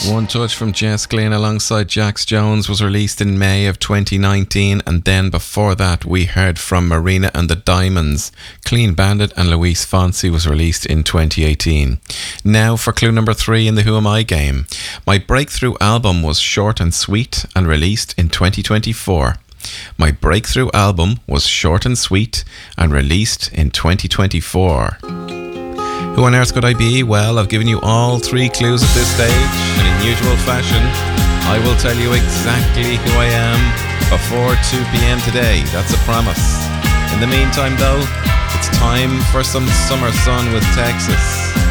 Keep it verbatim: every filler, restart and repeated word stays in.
One Touch from Jess Glynn alongside Jax Jones was released in May of twenty nineteen, and then before that we heard from Marina and the Diamonds. Clean Bandit and Luis Fonsi was released in twenty eighteen. Now for clue number three in the Who Am I game. My breakthrough album was short and sweet and released in twenty twenty-four. My breakthrough album was short and sweet and released in twenty twenty-four. Who on earth could I be? Well, I've given you all three clues at this stage, and in usual fashion, I will tell you exactly who I am before two p.m. today. That's a promise. In the meantime, though, it's time for some Summer Sun with Texas.